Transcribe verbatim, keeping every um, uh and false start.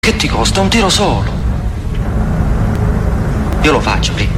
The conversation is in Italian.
Che ti costa un tiro solo? Io lo faccio, Rick.